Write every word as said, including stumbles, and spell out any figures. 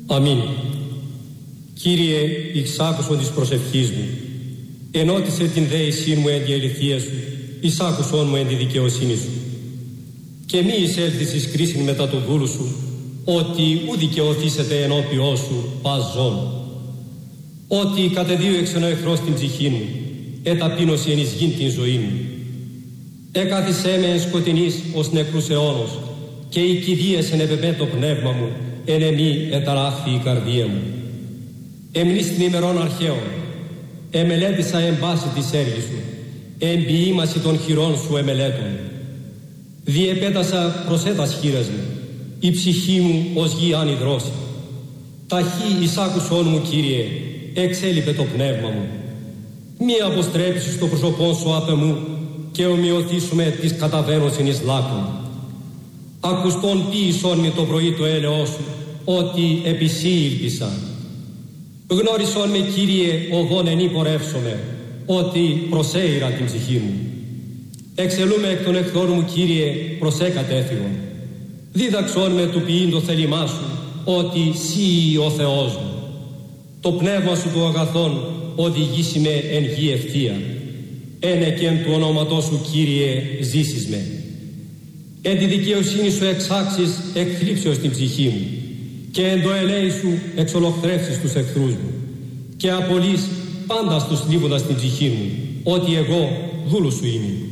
Αμήν. Κύριε, εξάκουσον της προσευχής μου, ενώτισε την δέησή μου εν τη αληθεία σου, εισάκουσον μου εν τη δικαιοσύνη σου. Και μη εισέλθεις εις κρίσιν μετά το δούλου σου, ότι ου δικαιωθήσετε ενώπιό σου πας ζών. Ότι κατεδίωξεν ο εχθρός την ψυχή μου, εταπείνωσε εν εις γην την ζωή μου. Έκαθισέ με εν σκοτεινής ως νεκρούς αιώνος, και η κηδείας εν επεμέ το πνεύμα μου, εν εμή εταράχθη η καρδία μου. Εμνείς την ημερών αρχαίων, εμελέτησα εν πάση της έργης σου, εν ποιήμαση των χειρών σου εμελέτων. Διεπέτασα προσέτας χείρας μου, η ψυχή μου ως γη ανιδρώση. Ταχύ εισάκουσόν μου, Κύριε, εξέλιπε το πνεύμα μου. Μη αποστρέψεις το πρόσωπό σου απ' εμού και ομοιωθήσουμε τις καταβαίνωσιν εις λάκων. Ακουστόν ποίησόν με το πρωί το έλεος σου, ότι επί σύ ήλπισα. Γνώρισόν με, Κύριε, οδόν εν υπορεύσομαι, ότι προσέειρα την ψυχή μου. Εξελούμε εκ των εχθρών μου, Κύριε, προσέ κατέφυγον. Δίδαξόν με του ποιήν το θέλημά σου, ότι σύ ο Θεός μου. Το πνεύμα σου του αγαθών οδηγήσει με εν γη ευθεία. Ένε και εν του ονόματός σου, Κύριε, ζήσεις με. Εν τη δικαιοσύνη σου εξάξεις εκθλίψεως την ψυχή μου, και εν το ελέη σου εξολοχθρεύσεις τους εχθρούς μου, και απολύς πάντα στους θλίβοντας την ψυχή μου, ότι εγώ δούλου σου είμαι.